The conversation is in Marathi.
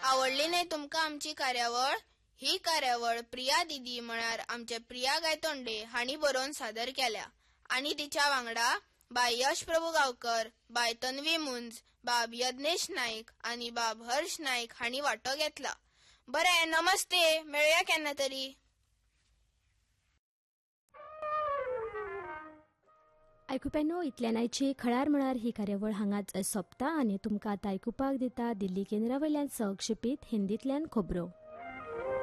आवडली नाही तुमका आमची कार्यावळ? ही कार्यावळ प्रिया दिदी म्हळ्यार आमचे प्रिया गायतोंडे हाणी बरोवन सादर केल्या आणि तिच्या वांगडा बाय यश प्रभू गांवकर, बाय तन्वी मुंज, बाब यज्ञेश नाईक आणि बाब हर्ष नाईक हाणी वांटो घेतला. बरे, नमस्ते, मेळुया केन्ना तरी. आयकुप्यानो, इतल्यान आयची खळार म्हळ्यार ही कार्यावळ हांगाच सोंपता आनी तुमकां आतां आयकुपाक दिता दिल्ली केंद्रा वयल्यान संक्षिपीत हिंदींतल्यान खबरो.